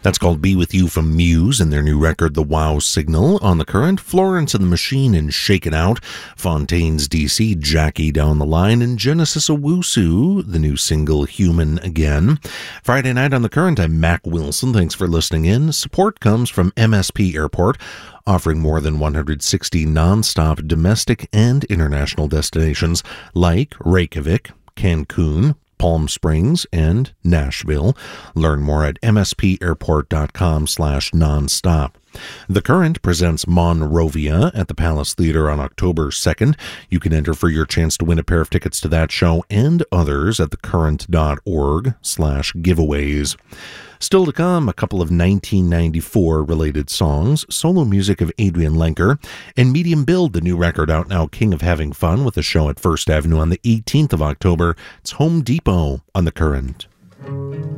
That's called Be With You from Muse and their new record, The Wow Signal. On the Current, Florence and the Machine and Shake It Out, Fontaines DC, Jackie Down the Line, and Genesis Owusu, the new single, Human Again. Friday night on the Current, I'm Mac Wilson. Thanks for listening in. Support comes from MSP Airport, offering more than 160 non-stop domestic and international destinations like Reykjavik, Cancun, Palm Springs, and Nashville. Learn more at mspairport.com/nonstop. The Current presents Monrovia at the Palace Theater on October 2nd. You can enter for your chance to win a pair of tickets to that show and others at thecurrent.org/giveaways. Still to come, a couple of 1994 related songs, solo music of Adrian Lenker, and Medium Build, the new record out now, King of Having Fun, with a show at First Avenue on the 18th of October. It's Home Depot on the Current.